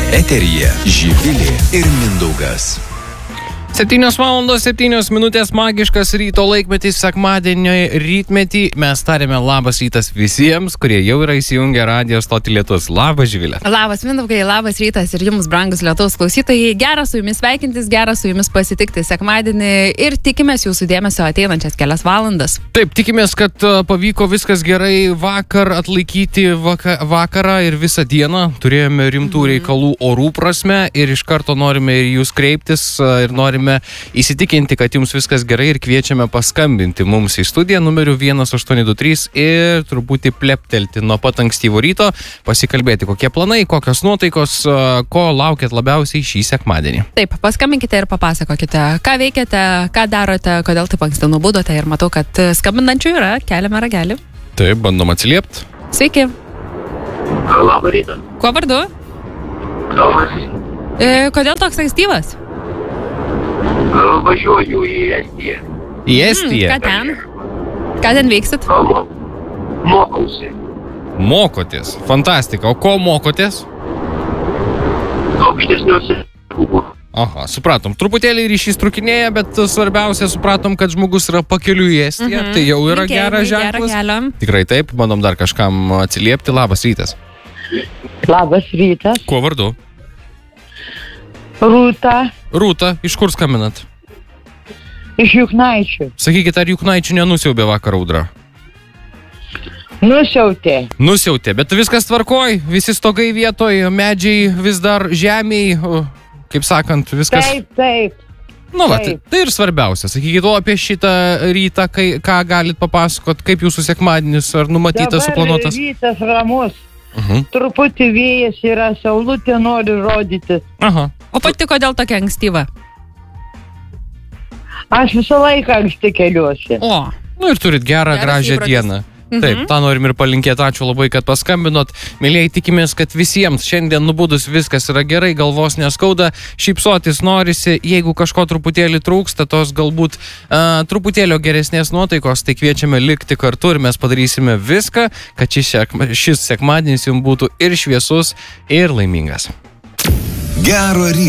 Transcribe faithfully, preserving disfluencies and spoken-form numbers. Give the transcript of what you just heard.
Eteryje Živilė ir Mindaugas. septynios valandos septynios minutės, magiškas ryto laikmetis, sekmadienio rytmetį. Mes tarėme labas rytas visiems, kurie jau yra įsijungę radijo stotį Lietus. Labas, Živilė. Labas, Mindaugai, labas rytas ir jums, brangus Lietuvos klausytojai. Gera su jumis sveikintis, gera su jumis pasitikti sekmadienį ir tikimės jūsų dėmesio ateinančias kelias valandas. Taip, tikimės, kad pavyko viskas gerai vakar atlaikyti vaka, vakarą ir visą dieną. Turėjome rimtų mm. reikalų orų prasme ir iš karto norime ir jūs kreiptis ir norime įsitikinti, kad jums viskas gerai ir kviečiame paskambinti mums į studiją numeriu vienas aštuoni du trys ir truputį pleptelti nuo pat ankstyvo ryto, pasikalbėti, kokie planai, kokios nuotaikos, ko laukiat labiausiai šį sekmadienį. Taip, paskambinkite ir papasakokite, ką veikiate, ką darote, kodėl taip anksti nubudote ir matau, kad skambinančių yra, keliame ragelį. Taip, bandom atsiliepti. Sveiki. Labą rytą. Kuo vardu? Tomas. E, kodėl toks ankstyvas? Važiuoju į Estiją. Į Estiją? Mm, ką ten? Ką ten veiksit? Mo- Mokausi. Mokotės. Fantastika. O ko mokotės? Aukštesniuose rūbų. Aha, supratom. Truputėlį ryšys trukinėja, bet svarbiausia, supratom, kad žmogus yra pakeliui į Estiją. Mhm. Tai jau yra Linkėjimai, geras gerą ženklas. kelią. Tikrai taip, bandom dar kažkam atsiliepti. Labas rytas. Labas rytas, Kuo vardu? Rūta Rūta, iš kur skambinat? iš Juknaičių. Sakykit, ar Juknaičių nenusiaubė vakar audra? Nusiautė. Nusiautė, bet viskas tvarkoj, visi stogai vietoj, medžiai vis dar žemiai, o, kaip sakant, viskas... Taip, taip. Nu, va, taip. tai ir svarbiausia. Sakykit, o apie šitą rytą, kai, ką galit papasakot, kaip jūsų sekmadienis, ar numatytas, suplanuotas? Dabar rytas ramus. Mhm. Truputį vėjas yra, saulutė nori rodyti. Aha. O pati kodėl tokia ankstyva? Aš visą laiką anksti keliuosi. O, Nu ir turit gerą, Geras gražią įprotis. dieną. Taip, tą norim ir palinkėti. Ačiū labai, kad paskambinot. Mėlyjei, tikimės, kad visiems šiandien nubudus viskas yra gerai, galvos neskauda, šypsotis norisi. Jeigu kažko truputėlį trūksta, tos galbūt uh, truputėlio geresnės nuotaikos, tai kviečiame likti kartu ir mes padarysime viską, kad šis, sekma, šis sekmadienis jums būtų ir šviesus, ir laimingas. Gero ryto.